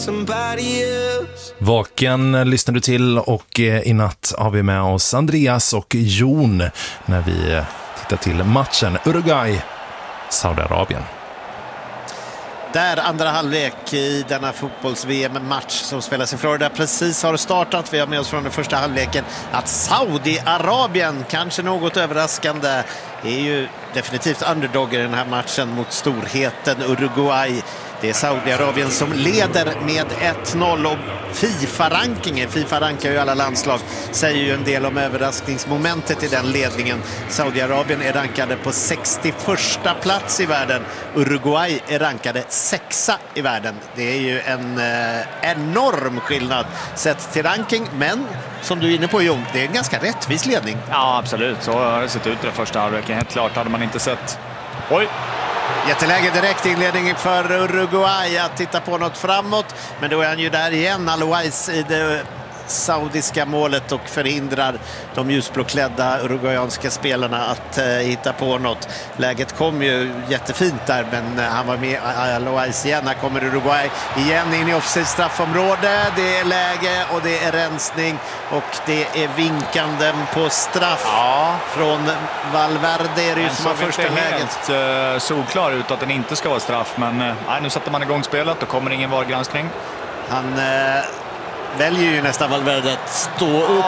Vaken lyssnar du till, och i natt har vi med oss Andreas och Jon när vi tittar till matchen Uruguay-Saudiarabien. Där andra halvlek i denna fotbolls-VM-match som spelas i Florida precis har startat. Vi har med oss från den första halvleken att Saudiarabien, kanske något överraskande, är ju definitivt underdog i den här matchen mot storheten Uruguay. Det är Saudiarabien som leder med 1-0, och FIFA-rankingen, FIFA rankar ju alla landslag, säger ju en del om överraskningsmomentet i den ledningen. Saudiarabien är rankade på 61:a plats i världen. Uruguay är rankade 6:a i världen. Det är ju en enorm skillnad sett till ranking, men som du är inne på, Jon, det är en ganska rättvis ledning. Ja, absolut. Så har det sett ut i den första halvleken. Helt klart hade man inte sett... Oj! Jätteläge direkt inledning för Uruguay att titta på något framåt. Men då är han ju där igen, Alouais, i det saudiska målet, och förhindrar de ljusblåklädda uruguayanska spelarna att hitta på något. Läget kom ju jättefint där, men han var med Alouais igen. Här kommer Uruguay igen in i offside straffområde. Det är läge och det är rensning, och det är vinkanden på straff från Valverde. Är det ju som har första läget. Helt solklar ut att den inte ska vara straff, men nu sätter man igång spelet och kommer ingen VAR-granskning. Han väljer ju nästan Valverde att stå upp.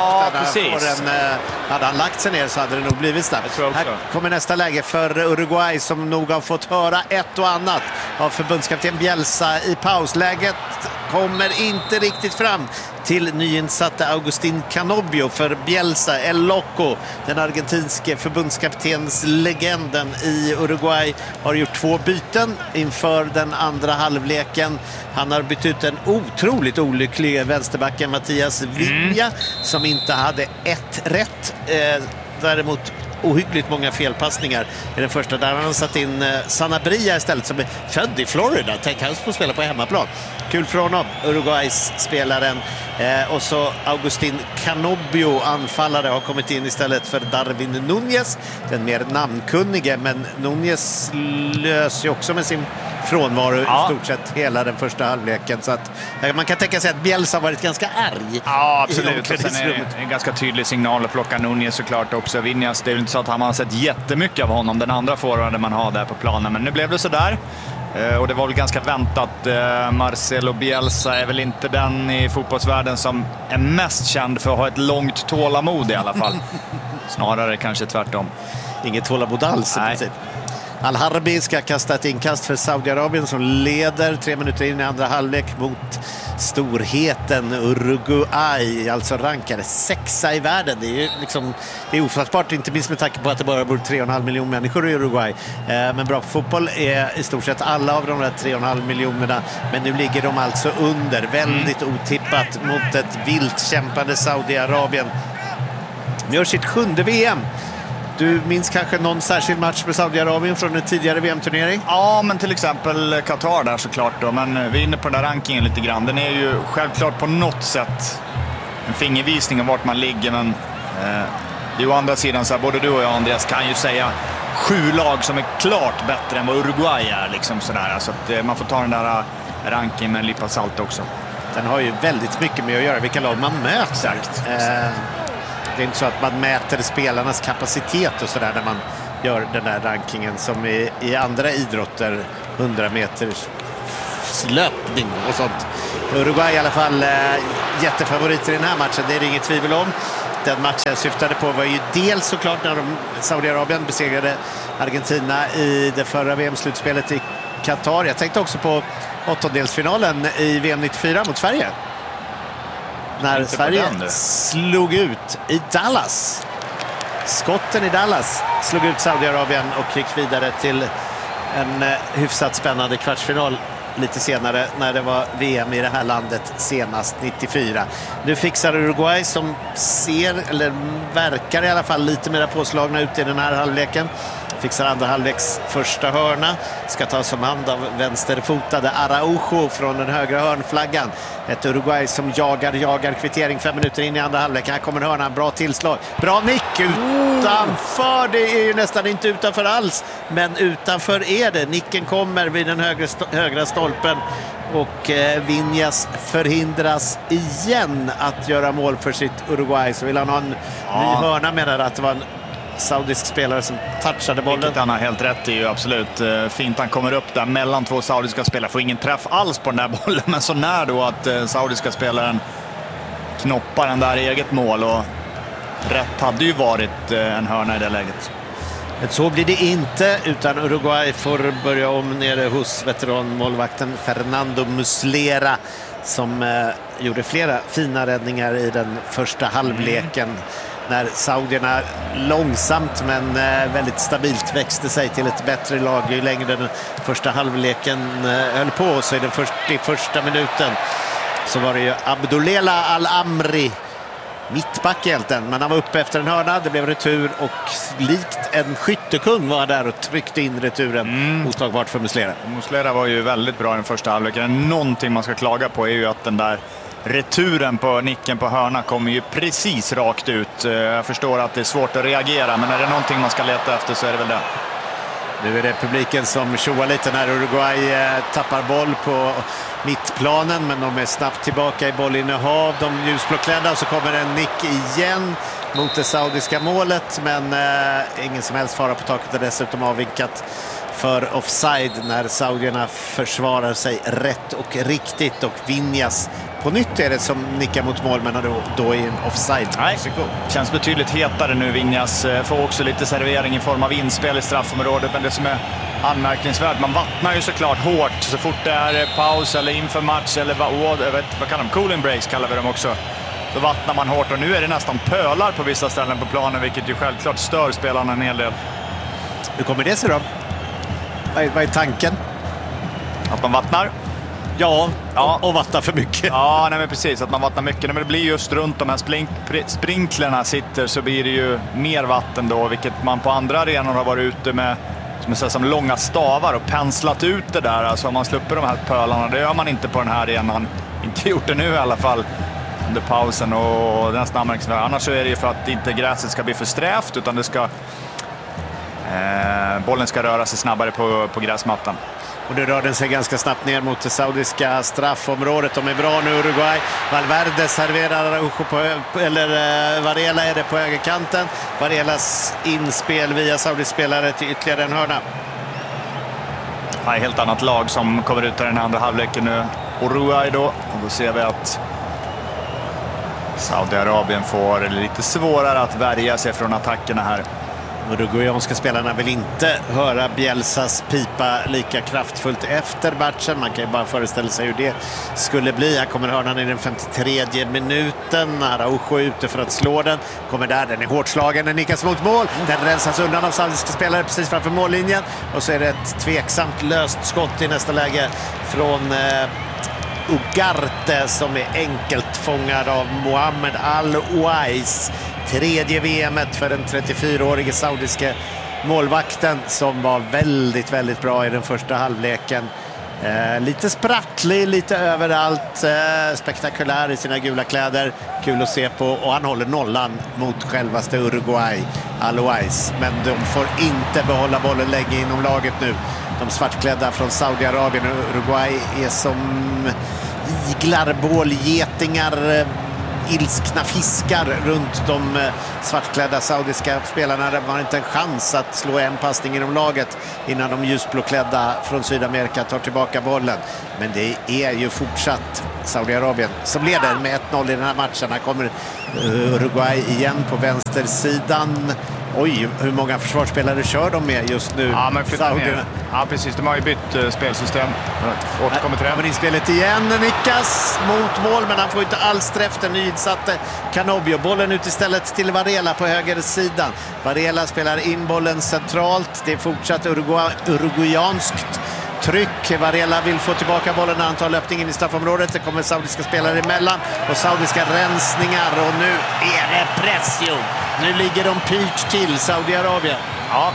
Hade han lagt sig ner så hade det nog blivit straff. Här kommer nästa läge för Uruguay, som nog har fått höra ett och annat av förbundskapten Bielsa i pausläget. Kommer inte riktigt fram till nyinsatte Agustín Canobbio, för Bielsa, El Loco, den argentinske förbundskaptenslegenden i Uruguay, har gjort 2 byten inför den andra halvleken. Han har bytt ut en otroligt olycklig vänsterbacken Mathias Viña, som inte hade ett rätt. Däremot ohyggligt många felpassningar i den första. Där han satt in Sanabria istället, som är född i Florida. Tänk, han får spela på hemmaplan. Kul för honom, Uruguays spelaren. Och så Agustín Canobbio, anfallare, har kommit in istället för Darwin Núñez, den mer namnkunnige. Men Núñez löser ju också med sin frånvaro i stort sett hela den första halvleken. Så att man kan tänka sig att Bielsa har varit ganska arg. Ja, absolut. Och sen är det en ganska tydlig signal att plocka Núñez såklart också. Viñas, det är ju inte så att han har sett jättemycket av honom, den andra forwarden man har där på planen. Men nu blev det så där. Och det var väl ganska väntat. Marcelo Bielsa är väl inte den i fotbollsvärlden som är mest känd för att ha ett långt tålamod i alla fall. Snarare kanske tvärtom. Inget tålamod alls i princip. Al-Harbi ska kasta ett inkast för Saudiarabien, som leder 3 minuter in i andra halvlek mot storheten Uruguay, alltså rankade 6:a i världen. Det är ju liksom, det är ofattbart, inte minst med tanke på att det bara bor 3,5 miljoner människor i Uruguay. Men bra på fotboll är i stort sett alla av de där 3,5 miljonerna. Men nu ligger de alltså under, väldigt otippat, mot ett vilt kämpande Saudiarabien. De gör sitt 7:e VM. Du minns kanske någon särskild match med Saudiarabien från en tidigare VM-turnering? Ja, men till exempel Qatar där såklart då. Men vi är inne på den där rankingen lite grann. Den är ju självklart på något sätt en fingervisning om vart man ligger. Men det är å andra sidan så här, både du och jag, Andreas, kan ju säga 7 lag som är klart bättre än vad Uruguay är. Liksom sådär. Så att man får ta den där rankingen med en lipa salt också. Den har ju väldigt mycket med att göra vilka lag man möter. Exakt. Det är inte så att man mäter spelarnas kapacitet och sådär när man gör den där rankingen som i andra idrotter, 100 meters löpning och sånt. Uruguay i alla fall jättefavoriter i den här matchen, det är det inget tvivel om. Den matchen jag syftade på var ju dels såklart när Saudiarabien besegrade Argentina i det förra VM-slutspelet i Qatar. Jag tänkte också på åttondelsfinalen i VM 94 mot Sverige. När Sverige slog ut i Dallas. Skotten i Dallas slog ut Saudiarabien och gick vidare till en hyfsat spännande kvartsfinal lite senare när det var VM i det här landet senast 94. Nu fixar Uruguay, som ser, eller verkar i alla fall, lite mer påslagna ut i den här halvleken. Fixar andra halvleks första hörna. Ska tas som hand av vänsterfotade Araujo från den högra hörnflaggan. Ett Uruguay som jagar kvittering 5 minuter in i andra halvlek. Här kommer hörnan, bra tillslag. Bra nick utanför. Det är ju nästan inte utanför alls. Men utanför är det. Nicken kommer vid den högra stolpen. och Viñas förhindras igen att göra mål för sitt Uruguay. Så vill han ha en ny hörna, menar att det var en saudisk spelare som touchade bollen. Vilket han har helt rätt i, absolut. Fint han kommer upp där mellan två saudiska spelare. Får ingen träff alls på den där bollen, men så när då att saudiska spelaren knoppar den där i eget mål, och rätt hade ju varit en hörna i det läget. Men så blir det inte, utan Uruguay får börja om nere hos veteranmålvakten Fernando Muslera, som gjorde flera fina räddningar i den första halvleken när saudierna långsamt men väldigt stabilt växte sig till ett bättre lag. Ju längre den första halvleken höll på, så i den 41:a minuten så var det ju Abdulela Al-Amri, mittback egentligen, men han var uppe efter en hörna, det blev retur och likt en skyttekung var där och tryckte in returen. Otagbart för Muslera. Muslera var ju väldigt bra i den första halvleken. Någonting man ska klaga på är ju att den där returen på nicken på hörna kommer ju precis rakt ut. Jag förstår att det är svårt att reagera, men är det någonting man ska leta efter så är det väl det. Nu är det publiken som tjoar lite när Uruguay tappar boll på mittplanen, men de är snabbt tillbaka i bollinnehav. De ljusblåklädda, och så kommer en nick igen mot det saudiska målet, men ingen som helst fara på taket, och dessutom avvinkat för offside när saudierna försvarar sig rätt och riktigt, och Viñas på nytt är det som nickar mot mål, men då i en offside-position. Känns betydligt hetare nu. Viñas får också lite servering i form av inspel i straffområdet, men det som är anmärkningsvärt, man vattnar ju såklart hårt så fort det är paus eller inför match eller vad kallar de? Cooling breaks kallar vi dem också. Då vattnar man hårt, och nu är det nästan pölar på vissa ställen på planen, vilket ju självklart stör spelarna en hel del. Hur kommer det sig då? Vad är tanken? Att man vattnar? Ja. Och vattnar för mycket. Ja, nej, men precis. Att man vattnar mycket. Men det blir just runt de här sprinklerna sitter, så blir det ju mer vatten då, vilket man på andra arenor har varit ute med som långa stavar och penslat ut det där. Alltså om man slipper de här pölarna, det gör man inte på den här arenan. Inte gjort det nu i alla fall under pausen, och nästan anmärkningsvärt. Annars så är det ju för att inte gräset ska bli för strävt, utan det ska bollen ska röra sig snabbare på gräsmattan. Och nu rör den sig ganska snabbt ner mot det saudiska straffområdet. De är bra nu, Uruguay. Valverde serverar Varela är det på högerkanten. Varelas inspel via saudisk spelare till ytterligare en hörna. Det är ett helt annat lag som kommer ut i den andra halvleken nu. Uruguay då. Och då ser vi att Saudiarabien får lite svårare att värja sig från attackerna här. Uruguayanska spelarna vill inte höra Bielsas pipa lika kraftfullt efter matchen. Man kan ju bara föreställa sig hur det skulle bli. Här kommer hörnan i den 53:e minuten. Araujo är ute för att slå den. Kommer där, den är hårt slagen, den nickas mot mål. Den rensas undan av saudiska spelare precis framför mållinjen. Och så är det ett tveksamt löst skott i nästa läge från Ugarte, som är enkelt fångad av Mohamed Al-Ouais. Tredje VM:et för den 34-årige saudiske målvakten, som var väldigt, väldigt bra i den första halvleken. Lite sprattlig, lite överallt, spektakulär i sina gula kläder. Kul att se på, och han håller nollan mot självaste Uruguay, Al-Ouais. Men de får inte behålla bollen länge inom laget nu. De svartklädda från Saudiarabien och Uruguay är som iglar, bålgetingar, ilskna fiskar runt de svartklädda saudiska spelarna. Det var inte en chans att slå en passning inom laget innan de ljusblåklädda från Sydamerika tar tillbaka bollen. Men det är ju fortsatt Saudiarabien som leder med 1-0 i den här matchen. Här kommer Uruguay igen på vänstersidan. Oj, hur många försvarsspelare kör de med just nu? Ja, men ja, precis. De har ju bytt spelsystem. Återkommer till det. Kommer in spelet igen. Nickas mot mål, men han får inte alls träff. Den nyinsatte Canobio. Bollen ut istället till Varela på höger sidan. Varela spelar in bollen centralt. Det är fortsatt uruguayanskt tryck. Varela vill få tillbaka bollen när han tar löpningen i straffområdet. Det kommer saudiska spelare emellan och saudiska rensningar, och nu är det pression. Nu ligger de pyrt till Saudiarabien. Ja.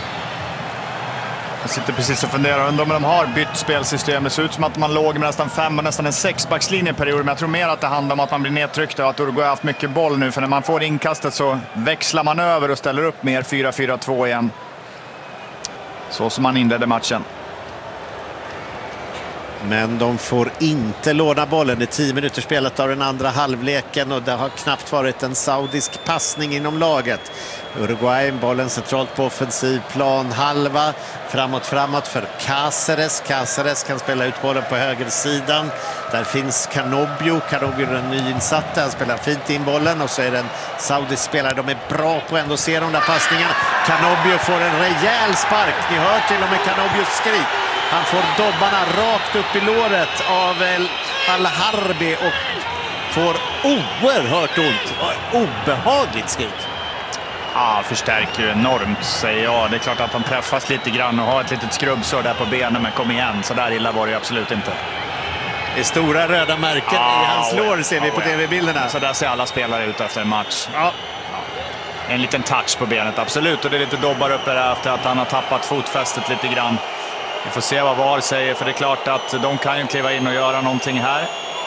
Jag sitter precis och funderar. Undrar om de har bytt spelsystem. Det ser ut som att man låg med nästan 5 och nästan en 6-backslinje period. Men jag tror mer att det handlar om att man blir nedtryckt och att Uruguay har haft mycket boll nu. För när man får inkastet så växlar man över och ställer upp mer 4-4-2 igen. Så som man inledde matchen. Men de får inte låna bollen. Det är 10 minuter spelat av den andra halvleken och det har knappt varit en saudisk passning inom laget. Uruguay, bollen centralt på offensiv plan, halva framåt för Cáceres. Cáceres kan spela ut bollen på högersidan. Där finns Canobio är den nyinsatta. Han spelar fint in bollen och så är det en saudisk spelare. De är bra på ändå att se de där passningarna. Canobio får en rejäl spark. Ni hör till och med Canobios skrik. Han får dobbarna rakt upp i låret av Al-Harbi och får oerhört ont. Obehagligt skrik. Ja, förstärker ju enormt, säger jag. Det är klart att han träffas lite grann och har ett litet skrubbsår där på benen, men kom igen, så där illa var det absolut inte. Det är stora röda märken i hans lår ser vi på tv-bilderna. Så där ser alla spelare ut efter en match. Ja. En liten touch på benet, absolut. Och det är lite dobbar upp där efter att han har tappat fotfästet lite grann. Vi får se vad VAR säger, för det är klart att de kan ju kliva in och göra någonting här.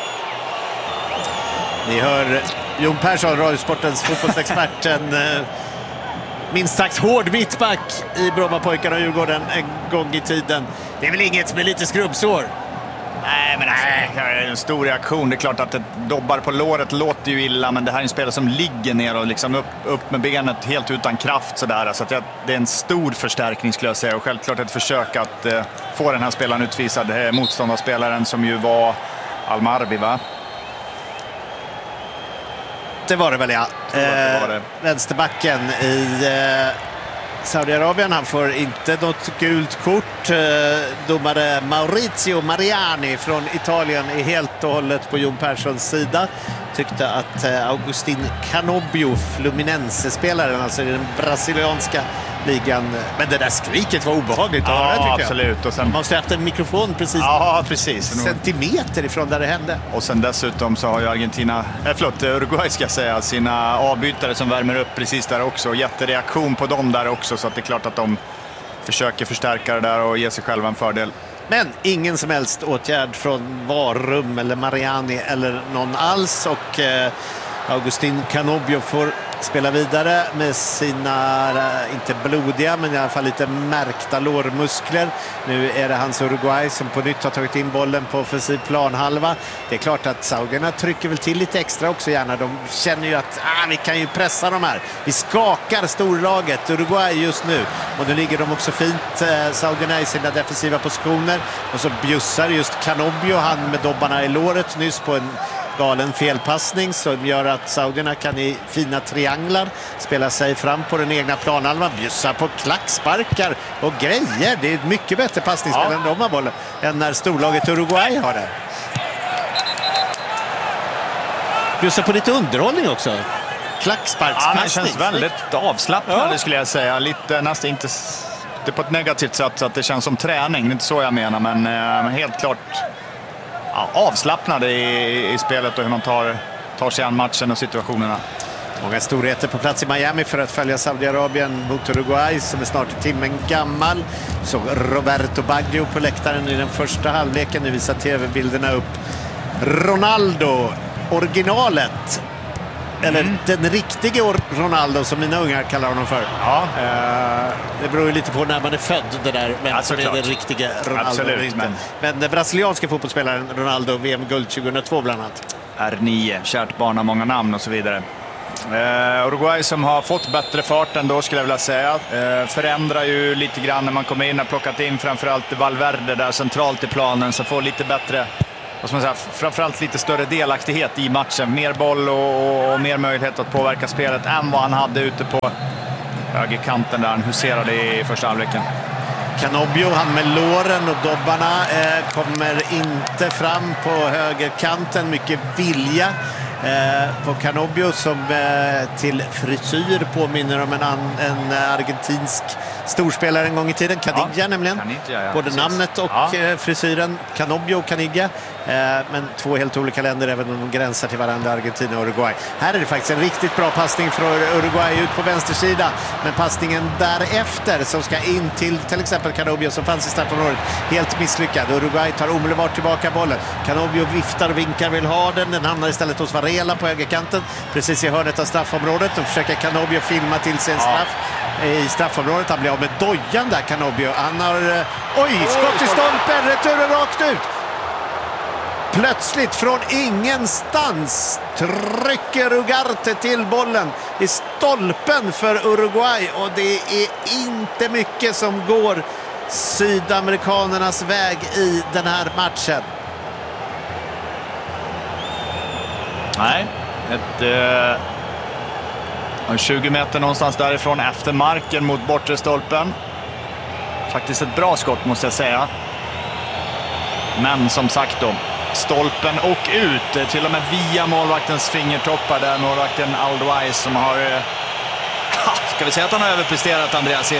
Ni hör Jon Persson, Radiosportens fotbollsexpert, en minst sagt hård mittback i Brommapojkarna och Djurgården en gång i tiden. Det är väl inget med lite skrubbsår? Nej, men det är en stor reaktion. Det är klart att ett dobbar på låret låter ju illa, men det här är en spelare som ligger ner och liksom upp med benet helt utan kraft sådär. Så att det är en stor förstärkning skulle jag säga, och självklart ett försök att få den här spelaren utvisad. Det är motståndarspelaren som ju var Al-Marbi, va? Det var det väl, ja. Vänsterbacken i Saudiarabien, han får inte något gult kort. Domare Maurizio Mariani från Italien är helt och hållet på Jon Perssons sida. Tyckte att Agustin Canobio, Fluminense-spelaren, alltså i den brasilianska ligan. Men det där skriket var obehagligt att höra, tycker jag. Absolut. Och sen man måste ha haft en mikrofon precis centimeter ifrån där det hände. Och sen dessutom så har ju Uruguay ska jag säga, sina avbytare som värmer upp precis där också. Jättereaktion på dem där också, så att det är klart att de försöker förstärka det där och ge sig själva en fördel. Men ingen som helst åtgärd från Varum eller Mariani eller någon alls, och Agustin Canobio får spela vidare med sina, inte blodiga, men i alla fall lite märkta lårmuskler. Nu är det hans Uruguay som på nytt har tagit in bollen på offensiv planhalva. Det är klart att saudierna trycker väl till lite extra också gärna. De känner ju att vi kan ju pressa de här. Vi skakar storlaget Uruguay just nu. Och nu ligger de också fint, saudierna, i sina defensiva positioner. Och så bjussar just Canobio, han med dobbarna i låret nyss, på en galen felpassning som gör att saudierna kan i fina trianglar spela sig fram på den egna planhalvan, bjussa på klacksparkar och grejer. Det är ett mycket bättre passningsspel än de har bollen än när storlaget Uruguay har det. Bjussa på lite underhållning också. Klacksparkspassning. Ja, det känns väldigt avslappnad, skulle jag säga. Lite nästan inte på ett negativt sätt, så att det känns som träning. Det är inte så jag menar, men helt klart avslappnade i spelet och hur man tar sig an matchen och situationerna. Många storheter på plats i Miami för att följa Saudiarabien mot Uruguay som är snart timmen gammal. Så Roberto Baggio på läktaren i den första halvleken. Nu visar tv-bilderna upp Ronaldo, originalet. Eller den riktiga Ronaldo som mina ungar kallar honom för. Ja. Det beror ju lite på när man är född, det där. Men alltså, det är den riktiga Ronaldo. Absolut, men den brasilianska fotbollsspelaren Ronaldo, VM-guld 2002 bland annat. R9, kärt barn har många namn och så vidare. Uruguay som har fått bättre fart ändå, skulle jag vilja säga. Förändrar ju lite grann när man kommer in och plockat in framförallt Valverde där centralt i planen, så får lite bättre, vad ska man säga, framförallt lite större delaktighet i matchen. Mer boll och mer möjlighet att påverka spelet än vad han hade ute på högerkanten där han huserade i första halvleken. Canobio, han med låren och dobbarna, kommer inte fram på högerkanten. Mycket vilja på Canobio som till frisyr påminner om en argentinsk storspelare en gång i tiden. Caniggia nämligen. Caniggia, både precis. Namnet och frisyren. Canobio och Caniggia. Men två helt olika länder, även om de gränsar till varandra, Argentina och Uruguay. Här är det faktiskt en riktigt bra passning från Uruguay ut på vänstersida. Men passningen därefter som ska in till exempel Canobio som fanns i straffområdet, helt misslyckad. Uruguay tar omedelbart tillbaka bollen. Canobio viftar och vinkar, vill ha den. Den hamnar istället hos Varela på högerkanten, precis i hörnet av straffområdet. Och försöker Canobio filma till sin straff i straffområdet. Han blir av med dojan där, Canobio. Han har... skott i stolpen, returen rakt ut. plötsligt från ingenstans trycker Ugarte till bollen i stolpen för Uruguay, och det är inte mycket som går sydamerikanernas väg i den här matchen. Nej, 20 meter någonstans därifrån efter marken mot bortre stolpen. Faktiskt ett bra skott måste jag säga. Men som sagt då, stolpen och ut, till och med via målvaktens fingertoppar där målvakten Aldo som har, ska vi säga att han har överpresterat Andreas i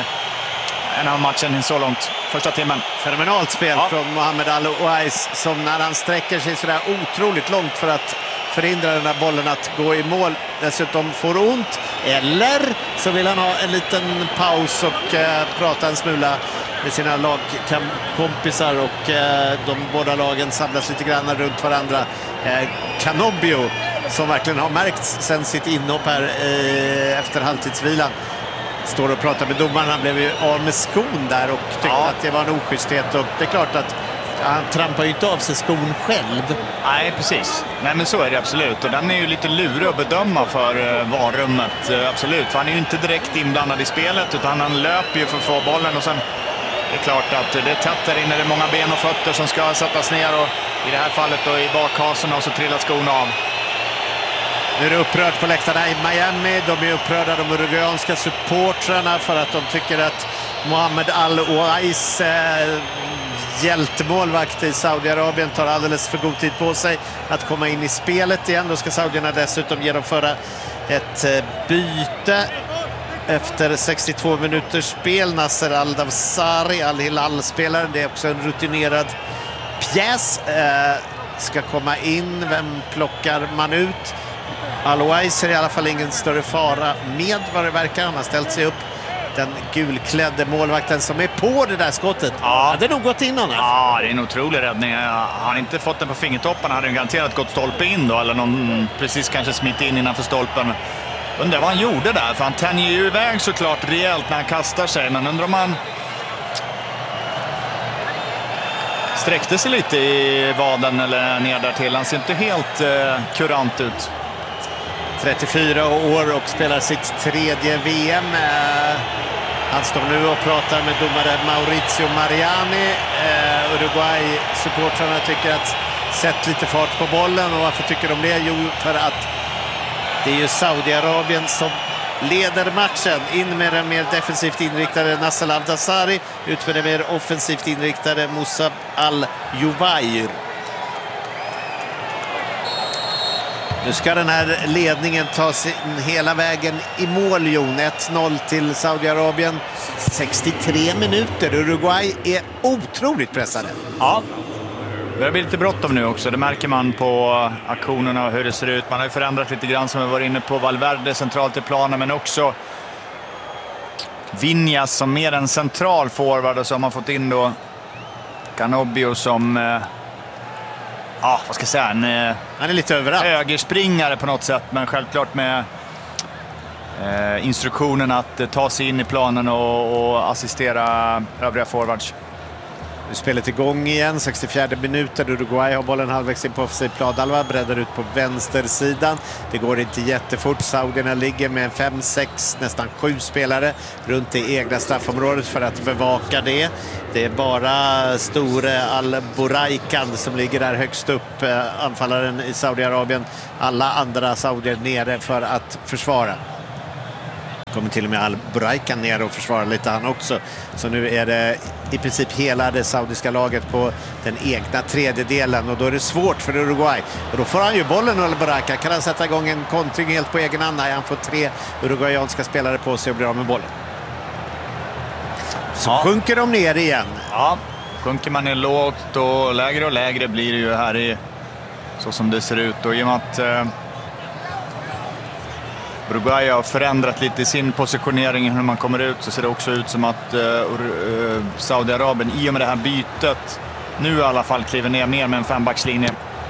en av matchen så långt, första timmen. Fenomenalt spel från Mohamed Aldo som när han sträcker sig sådär otroligt långt för att förhindra den här bollen att gå i mål, dessutom får ont, eller så vill han ha en liten paus och prata en smula med sina lagkompisar, och de båda lagen samlas lite grann runt varandra. Canobbio, som verkligen har märkts sen sitt inhopp här efter halvtidsvilan, står och pratar med domaren. Han blev ju av med skon där och tyckte att det var en oschysthet, och det är klart att han trampar ju inte av sig skon själv. Nej, precis. Nej, men så är det absolut. Och den är ju lite lurig att bedöma för varummet. Absolut. För han är ju inte direkt inblandad i spelet, utan han löper ju för att få bollen. Och sen är det klart att det är tätt där inne. Det är många ben och fötter som ska sättas ner. Och i det här fallet då i bakhasen, och så trillar skon av. Nu är det upprört på läktarna i Miami. De är upprörda, de uruguayanska supportrarna, för att de tycker att Mohamed Al-Ouais, hjältemålvakt i Saudiarabien, tar alldeles för god tid på sig att komma in i spelet igen. Då ska saudierna dessutom genomföra ett byte efter 62 minuters spel. Nasser Al-Dawsari, Al-Hilal-spelaren, det är också en rutinerad pjäs, ska komma in. Vem plockar man ut? Al-Ouais är i alla fall ingen större fara med vad det verkar. Han har ställt sig upp. Den gulklädde målvakten som är på det där skottet. Ja. Hade nog gått in annars. Ja, det är en otrolig räddning. Han har inte fått den på fingertopparna. Hade garanterat gått stolpe in då. Eller någon precis kanske smitt in innanför stolpen. Undrar vad han gjorde där. För han tänjer ju iväg såklart rejält när han kastar sig. Men undrar om han sträckte sig lite i vaden eller ner där till. Han ser inte helt kurant ut. 34 år och spelar sitt tredje VM. Han står nu och pratar med domare Maurizio Mariani. Uruguay-supportrarna tycker att sätt lite fart på bollen. Och varför tycker de det? Jo, för att det är ju Saudiarabien som leder matchen. In med den mer defensivt inriktade Nasser Al-Dawsari, ut med den mer offensivt inriktade Musab Al-Juvair. Nu ska den här ledningen ta sig hela vägen i mål, Jon. 1-0 till Saudiarabien. 63 minuter. Uruguay är otroligt pressade. Ja, det blir lite bråttom nu också. Det märker man på aktionerna och hur det ser ut. Man har ju förändrat lite grann, som vi var inne på. Valverde centralt i planen, men också Viñas som mer en central forward. Och så har man fått in då Canobbio som... vad ska jag säga? Han är lite överallt. Högerspringare på något sätt, men självklart med instruktionen att ta sig in i planen och assistera övriga forwards. Nu är spelet igång igen, 64 minuter. Uruguay har bollen halvvägs in på offensiv planhalva, breddar ut på vänstersidan. Det går inte jättefort. Saudierna ligger med 5-6, nästan 7 spelare runt det egna straffområdet för att bevaka det. Det är bara store Al-Buraikan som ligger där högst upp, anfallaren i Saudiarabien. Alla andra saudier nere för att försvara. Kommer till och med Al-Buraikan ner och försvarar lite han också. Så nu är det i princip hela det saudiska laget på den egna tredjedelen, och då är det svårt för Uruguay. Och då får han ju bollen, Al-Buraikan. Kan han sätta igång en kontring helt på egen hand? Nej, han får 3 uruguayanska spelare på sig och blir av med bollen. Så sjunker de ner igen. Ja, sjunker man ner lågt och lägre blir det ju här i så som det ser ut. Och i och med att Uruguay har förändrat lite i sin positionering hur man kommer ut, så ser det också ut som att Saudiarabien i och med det här bytet nu i alla fall kliver ner mer med en 5-backslinje.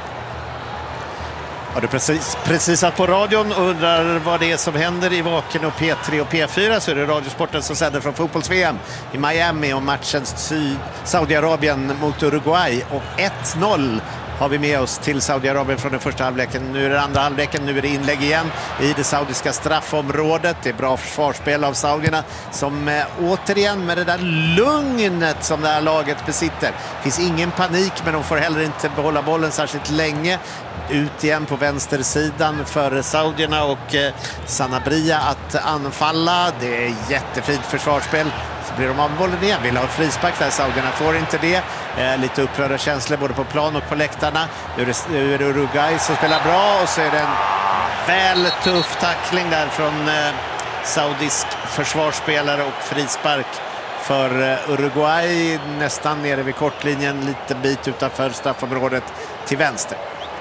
Har du precis satt på radion och undrar vad det är som händer i Vaken och P3 och P4, så är det Radiosporten som sänder från fotbolls-VM i Miami om matchen Saudiarabien mot Uruguay, och 1-0 har vi med oss till Saudiarabien från den första halvleken. Nu är det andra halvleken, nu är det inlägg igen i det saudiska straffområdet. Det är bra försvarsspel av saudierna som återigen med det där lugnet som det här laget besitter. Det finns ingen panik, men de får heller inte behålla bollen särskilt länge. Ut igen på vänstersidan för saudierna och Sanabria att anfalla. Det är jättefint försvarsspel. Så blir de av bollen igen. Vill ha frispark där. Saudierna får inte det. Lite upprörda känslor både på plan och på läktarna. Nu är det Uruguay som spelar bra och så är det en väl tuff tackling där från saudisk försvarsspelare och frispark för Uruguay. Nästan nere vid kortlinjen, lite bit utanför straffområdet till vänster.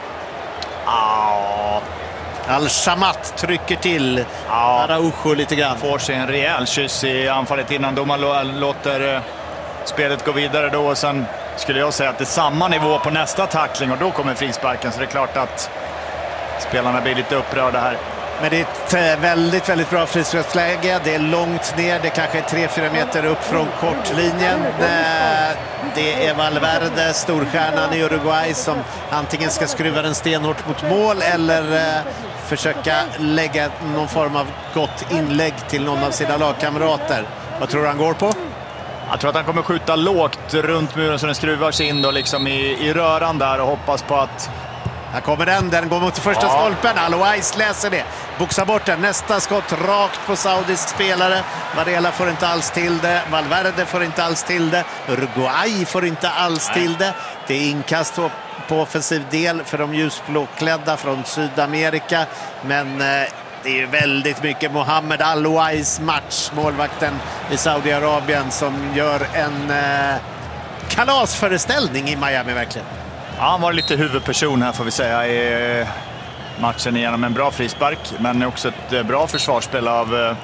Al-Shamat trycker till Araujo lite grann. Får sig en rejäl kyss i anfallet innan domaren låter spelet gå vidare då. Och sen skulle jag säga att det är samma nivå på nästa tackling och då kommer frisparken. Så det är klart att spelarna blir lite upprörda här. Men det är ett väldigt, väldigt bra frisparksläge. Det är långt ner. Det kanske är 3-4 meter upp från kortlinjen. Det är Valverde, storstjärnan i Uruguay, som antingen ska skruva den stenhårt mot mål eller försöka lägga någon form av gott inlägg till någon av sina lagkamrater. Vad tror du han går på? Jag tror att han kommer skjuta lågt runt muren så den skruvar sig in då liksom i röran där och hoppas på att... Här kommer den går mot första stolpen. Alois läser det. Boxar bort den. Nästa skott rakt på saudisk spelare. Varela får inte alls till det. Valverde får inte alls till det. Uruguay får inte alls till det. Det är inkast på offensiv del för de ljusblåklädda från Sydamerika. Men det är ju väldigt mycket Mohamed Alois match. Målvakten i Saudiarabien som gör en kalasföreställning i Miami verkligen. Ja, han var lite huvudperson här får vi säga i matchen genom en bra frispark. Men också ett bra försvarsspel av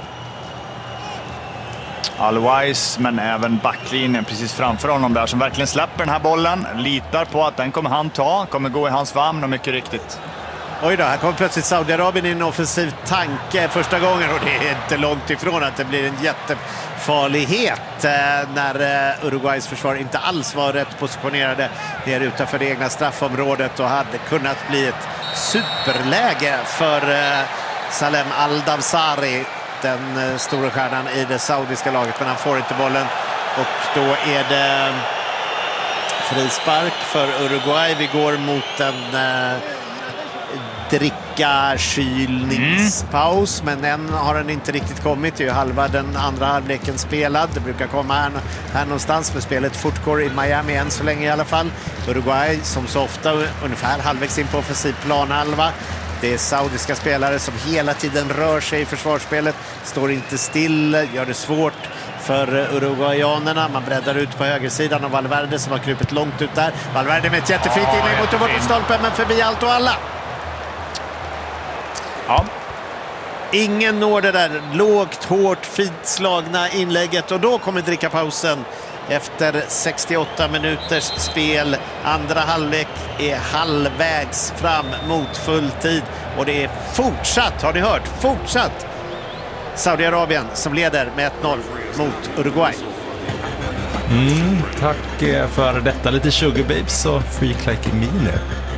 Alois, men även backlinjen precis framför honom där som verkligen släpper den här bollen. Litar på att den kommer han ta, kommer gå i hans famn och mycket riktigt. Oj då, här kommer plötsligt Saudiarabien i en offensiv tanke första gången och det är inte långt ifrån att det blir en jättefarlighet när Uruguays försvar inte alls var rätt positionerade ner utanför det egna straffområdet och hade kunnat bli ett superläge för Salem Al-Dawsari, den stora stjärnan i det saudiska laget, men han får inte bollen och då är det frispark för Uruguay. Vi går mot en kylningspaus, men än har den inte riktigt kommit. Det är ju halva den andra halvleken spelad. Det brukar komma här någonstans, med spelet fortgår i Miami än så länge i alla fall. Uruguay som så ofta ungefär halvvägs in på offensiv planhalva. Det är saudiska spelare som hela tiden rör sig i försvarsspelet, står inte still, gör det svårt för uruguayanerna. Man breddar ut på högersidan av Valverde som har krupit långt ut där. Valverde med ett jättefint inlägg mot stolpen, men förbi allt och alla. Ja. Ingen når det där lågt, hårt, fint slagna inlägget och då kommer drickapausen efter 68 minuters spel. Andra halvlek är halvvägs fram mot fulltid och det är fortsatt, har ni hört, fortsatt Saudiarabien som leder med 1-0 mot Uruguay. Tack för detta, lite Sugar Babes och Freak Like Me nu.